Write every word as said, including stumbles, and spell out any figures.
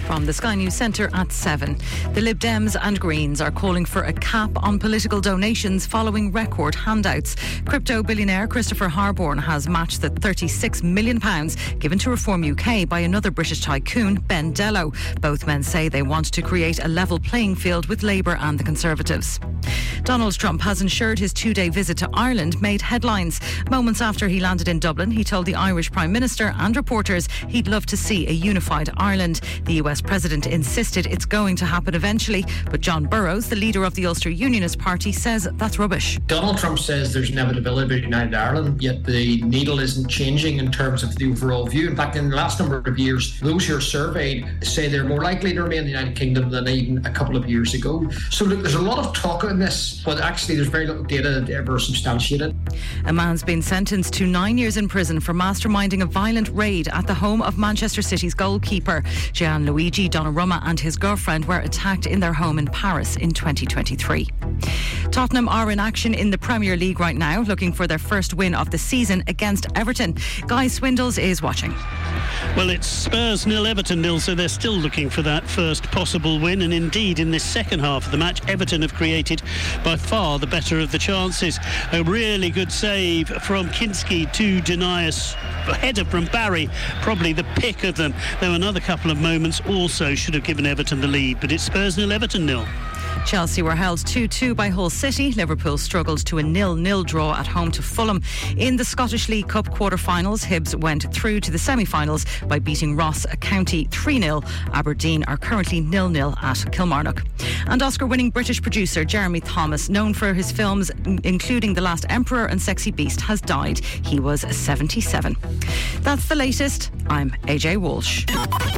from the Sky News Centre at seven. The Lib Dems and Greens are calling for a cap on political donations following record handouts. Crypto billionaire Christopher Harborne has matched the thirty-six million pounds given to Reform U K by another British tycoon, Ben Dello. Both men say they want to create a level playing field with Labour and the Conservatives. Donald Trump has ensured his two-day visit to Ireland made headlines. Moments after he landed in Dublin, he told the Irish Prime Minister and reporters he'd love to see a unified Ireland. The U S President insisted it's going to happen eventually, but John Burrows, the leader of the Ulster Unionist Party, says that's rubbish. Donald Trump says there's inevitability of United Ireland, yet the needle isn't changing in terms of the overall view. In fact, in the last number of years, those who are surveyed say they're more likely to remain in the United Kingdom than even a couple of years ago. So look, there's a lot of talk on this, but actually there's very little data to ever substantiate it. A man's been sentenced to nine years in prison for masterminding a violent raid at the home of Manchester City's goalkeeper. Gianluigi Donnarumma and his girlfriend were attacked in their home in Paris in twenty twenty-three. Tottenham are in action in the Premier League right now, looking for their first win of the season against Everton. Guy Swindles is watching. Well, it's Spurs nil, Everton nil, so they're still looking for that first possible win. And indeed, in this second half of the match, Everton have created by far the better of the chances. A really good save from Kinski to deny us. A header from Barry, probably the pick of them. There were another couple of moments also should have given Everton the lead, but it's Spurs nil, Everton nil. Chelsea were held two two by Hull City. Liverpool struggled to a nil nil draw at home to Fulham. In the Scottish League Cup quarter-finals, Hibs went through to the semi-finals by beating Ross County three nil. Aberdeen are currently nil nil at Kilmarnock. And Oscar-winning British producer Jeremy Thomas, known for his films including The Last Emperor and Sexy Beast, has died. He was seventy-seven. That's the latest. I'm A J Walsh.